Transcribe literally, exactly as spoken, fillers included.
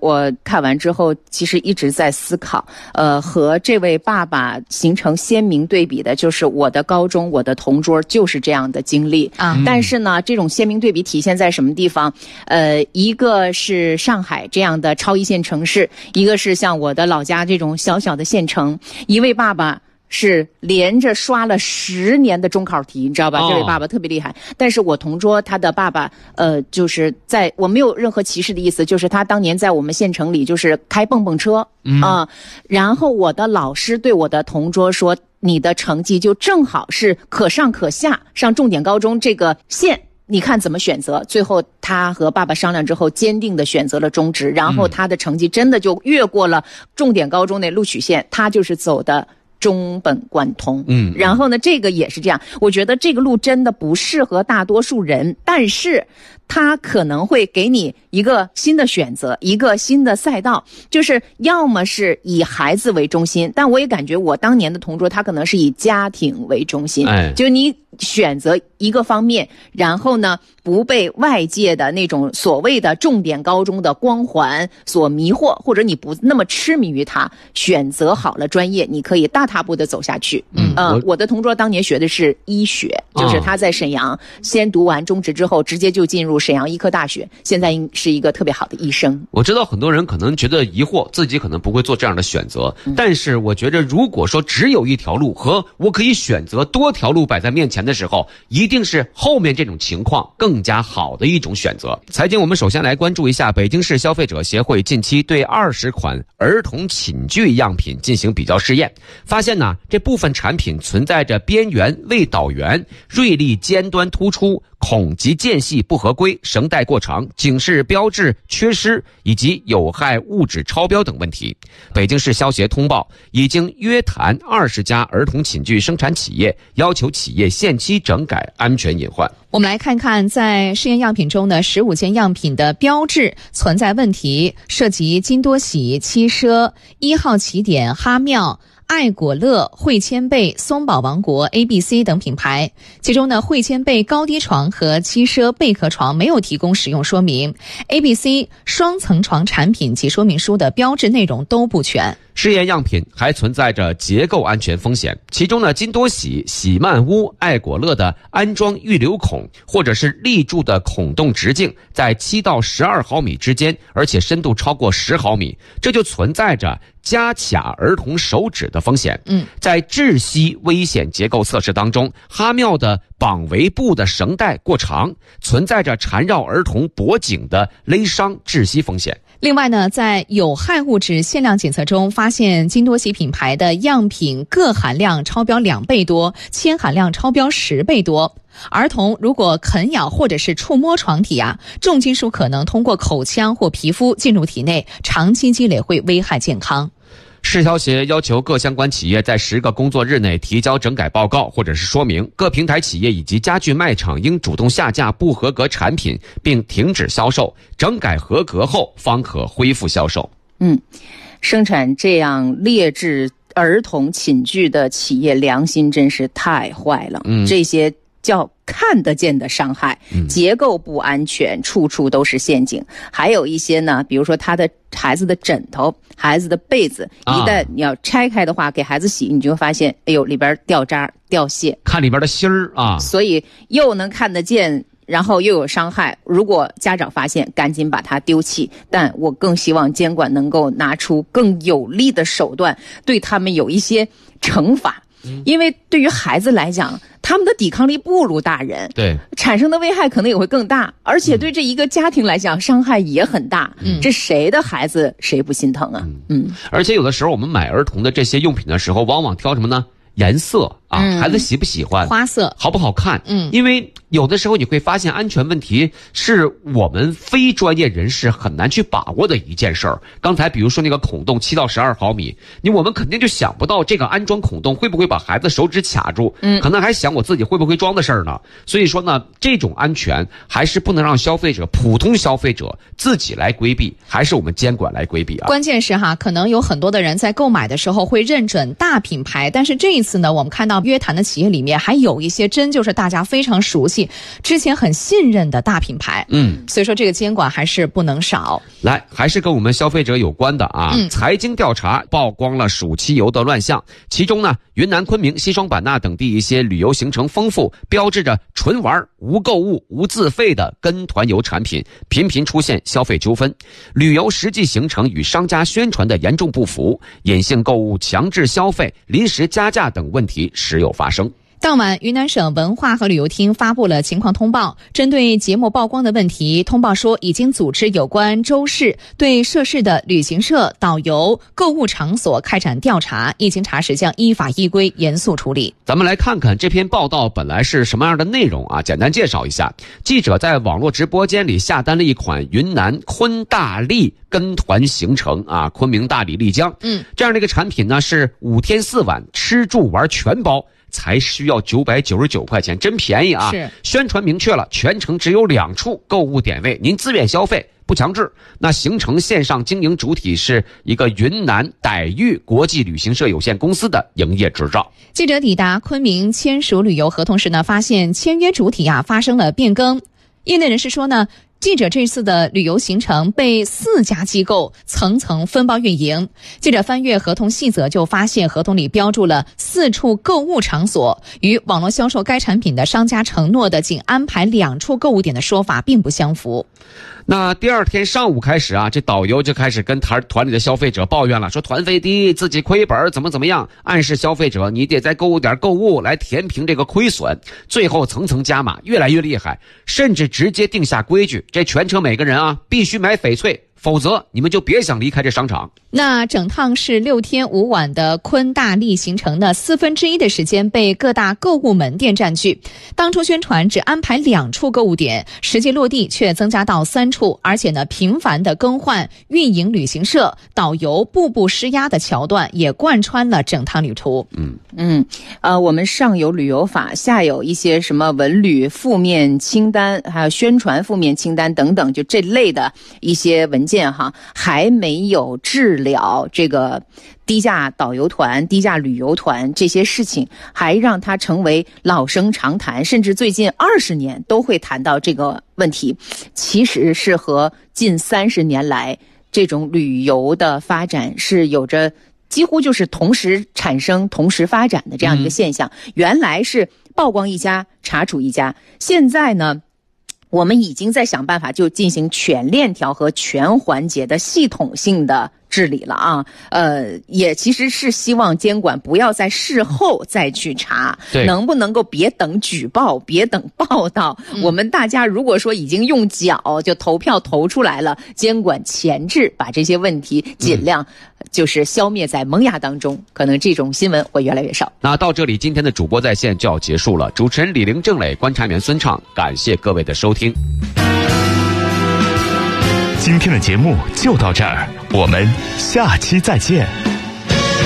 我看完之后其实一直在思考，呃，和这位爸爸形成鲜明对比的就是我的高中，我的同桌就是这样的经历啊。但是呢，这种鲜明对比体现在什么地方？呃，一个是上海这样的超一线城市，一个是像我的老家这种小小的县城。一位爸爸是连着刷了十年的中考题，你知道吧？哦、这位爸爸特别厉害。但是我同桌他的爸爸，呃，就是在我没有任何歧视的意思，就是他当年在我们县城里就是开蹦蹦车啊、嗯呃。然后我的老师对我的同桌说：“你的成绩就正好是可上可下，上重点高中这个线。”你看怎么选择？最后他和爸爸商量之后，坚定地选择了中职，然后他的成绩真的就越过了重点高中那录取线，他就是走的中本贯通。嗯，然后呢，这个也是这样。我觉得这个路真的不适合大多数人，但是他可能会给你一个新的选择，一个新的赛道，就是要么是以孩子为中心，但我也感觉我当年的同桌他可能是以家庭为中心，哎，就你选择一个方面，然后呢不被外界的那种所谓的重点高中的光环所迷惑，或者你不那么痴迷于它，选择好了专业，你可以大踏步的走下去。嗯，呃，我, 我的同桌当年学的是医学，就是他在沈阳先读完中职之后，直接就进入沈阳医科大学，现在是一个特别好的医生。 我知道很多人可能觉得疑惑，自己可能不会做这样的选择，嗯、但是我觉得如果说只有一条路和我可以选择多条路摆在面前的时候，一定是后面这种情况更加好的一种选择。财经我们首先来关注一下北京市消费者协会近期对二十款儿童寝具样品进行比较试验，发现呢，这部分产品存在着边缘未导圆、锐利尖端突出、孔及间隙不合规、绳带过长、警示标志缺失以及有害物质超标等问题。北京市消协通报，已经约谈二十家儿童寝具生产企业，要求企业限期整改安全隐患。 我们来看看在试验样品中的十五件样品的标志存在问题，涉及金多喜、七奢、一号起点、哈妙、爱果乐、汇千贝、松宝王国、A B C 等品牌。其中呢，汇千贝高低床和七奢贝壳床没有提供使用说明， A B C 双层床产品及说明书的标志内容都不全。 试验样品还存在着结构安全风险，其中呢，金多喜、喜曼屋、爱果乐的安装预留孔或者是立柱的孔洞直径在七到十二毫米之间，而且深度超过十毫米，这就存在着夹卡儿童手指的风险。嗯，在窒息危险结构测试当中，哈妙的绑围布的绳带过长，存在着缠绕儿童脖颈的勒伤窒息风险。 另外呢，在有害物质限量检测中发现金多喜品牌的样品铬含量超标两倍多，铅含量超标十倍多。儿童如果啃咬或者是触摸床体啊，重金属可能通过口腔或皮肤进入体内，长期积累会危害健康。 市消协要求各相关企业在十个工作日内提交整改报告或者是说明，各平台企业以及家具卖场应主动下架不合格产品并停止销售，整改合格后方可恢复销售。 嗯，生产这样劣质儿童寝具的企业良心真是太坏了。嗯，这些叫看得见的伤害，结构不安全，处处都是陷阱。还有一些呢，比如说他的孩子的枕头、孩子的被子，一旦你要拆开的话，给孩子洗，你就会发现，哎呦，里边掉渣掉屑， 看里边的芯儿啊。 所以又能看得见，然后又有伤害。如果家长发现，赶紧把它丢弃。但我更希望监管能够拿出更有力的手段，对他们有一些惩罚。因为对于孩子来讲，他们的抵抗力不如大人， 对， 产生的危害可能也会更大，而且对这一个家庭来讲，伤害也很大。嗯，这谁的孩子谁不心疼啊？嗯， 而且有的时候我们买儿童的这些用品的时候，往往挑什么呢？颜色啊，嗯、孩子喜不喜欢？ 花色好不好看？嗯，因为有的时候你会发现安全问题是我们非专业人士很难去把握的一件事儿。刚才比如说那个孔洞七到十二毫米，你我们肯定就想不到这个安装孔洞会不会把孩子手指卡住，嗯，可能还想我自己会不会装的事儿呢。所以说呢，这种安全还是不能让消费者、普通消费者自己来规避，还是我们监管来规避啊。 关键是哈，可能有很多的人在购买的时候会认准大品牌，但是这一次呢，我们看到约谈的企业里面，还有一些真就是大家非常熟悉、之前很信任的大品牌。 嗯， 所以说这个监管还是不能少。 来，还是跟我们消费者有关的啊。 嗯， 财经调查曝光了暑期游的乱象，其中呢，云南昆明、西双版纳等地一些旅游行程丰富、标志着纯玩无购物、无自费的跟团游产品，频频出现消费纠纷，旅游实际行程与商家宣传的严重不符，隐性购物、强制消费、临时加价等问题时有发生。 当晚，云南省文化和旅游厅发布了情况通报，针对节目曝光的问题，通报说已经组织有关州市对涉事的旅行社、导游、购物场所开展调查，一经查实将依法依规严肃处理。 咱们来看看这篇报道本来是什么样的内容啊？简单介绍一下，记者在网络直播间里下单了一款云南昆大丽跟团行程啊，昆明、大理、丽江，嗯，这样的一个产品呢是五天四晚，吃住玩全包。才需要九百九十九块钱，真便宜啊！ 是， 宣传明确了，全程只有两处购物点位，您自愿消费，不强制。那行程线上经营主体是一个云南傣域国际旅行社有限公司的营业执照。 记者抵达昆明签署旅游合同时呢，发现签约主体啊发生了变更。业内人士说呢，记者这次的旅游行程被四家机构层层分包运营。记者翻阅合同细则，就发现合同里标注了四处购物场所，与网络销售该产品的商家承诺的仅安排两处购物点的说法并不相符。 那第二天上午开始啊，这导游就开始跟团团里的消费者抱怨了，说团费低，自己亏本，怎么怎么样，暗示消费者你得在购物点购物来填平这个亏损。最后层层加码，越来越厉害，甚至直接定下规矩，这全程每个人啊必须买翡翠，否则你们就别想离开这商场。 那整趟是六天五晚的昆大丽行程的四分之一的时间被各大购物门店占据。当初宣传只安排两处购物点，实际落地却增加到三处，而且呢，频繁的更换运营旅行社、导游，步步施压的桥段也贯穿了整趟旅途。 嗯嗯，呃，我们上有旅游法，下有一些什么文旅负面清单，还有宣传负面清单等等，就这类的一些文件哈，还没有治了这个低价导游团、低价旅游团这些事情，还让它成为老生常谈，甚至最近二十年都会谈到这个问题。其实是和近三十年来这种旅游的发展是有着几乎就是同时产生、同时发展的这样一个现象。嗯、原来是曝光一家，查处一家，现在呢，我们已经在想办法就进行全链条和全环节的系统性的治理了啊，呃，也其实是希望监管不要在事后再去查，能不能够别等举报，别等报道、嗯、我们大家如果说已经用脚就投票投出来了，监管前置，把这些问题尽量就是消灭在萌芽当中、嗯、可能这种新闻会越来越少。 那到这里今天的主播在线就要结束了，主持人李玲、郑磊，观察员孙畅，感谢各位的收听。 今天的节目就到这儿，我们下期再见。